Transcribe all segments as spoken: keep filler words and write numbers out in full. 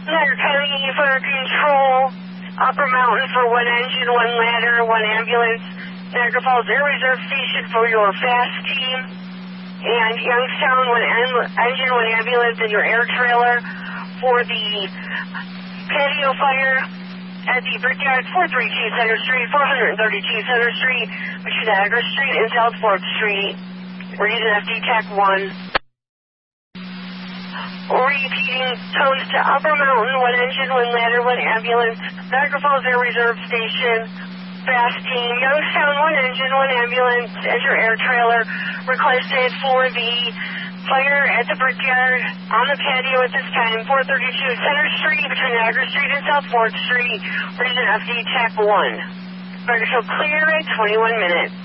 Letter County Fire Control, Upper Mountain for one engine, one ladder, one ambulance, Niagara Falls Air Reserve Station for your fast team, and Youngstown, one en- engine, one ambulance, and your air trailer for the patio fire at the Brickyard, four thirty-two Center Street, four thirty-two Center Street, between Niagara Street and South fourth Street. We're using F D TAC one. Repeating, tones to Upper Mountain, one engine, one ladder, one ambulance, Niagara Falls Air Reserve Station, fast team, Youngstown, one engine, one ambulance, as your air trailer, requested for the fire at the Brickyard on the patio at this time, four thirty-two Center Street, between Niagara Street and South fourth Street, we're using F D TAC one. Fire show clear at twenty-one minutes.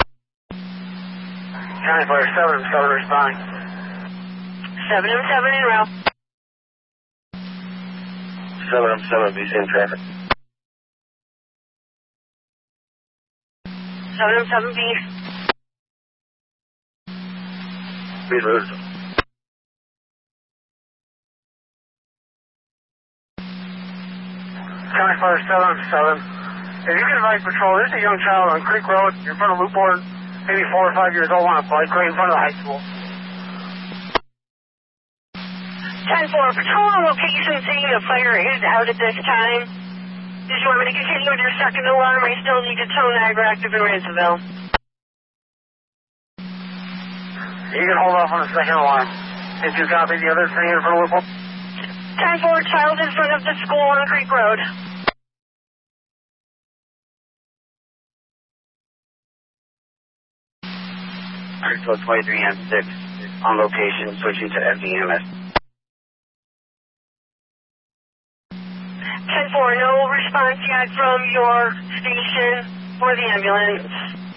County Fire seven, seven responding. seven M seven en route. seven M seven, be safe traffic. seven M seven B. Please move. County Fire seven M seven. If you can advise patrol, there's a young child on Creek Road in front of Loopboard, maybe four or five years old, on a bike right in front of the high school. ten four, patrol on location saying the fire is out at this time. Did you want me to continue with your second alarm? I still need to tow Niagara active in Ransomville. You can hold off on the second alarm. Did you copy the other thing in front of Loopboard? ten four, child in front of the school on Creek Road. Code twenty-three M six on location, switching to F D M S. ten four, no response yet from your station for the ambulance.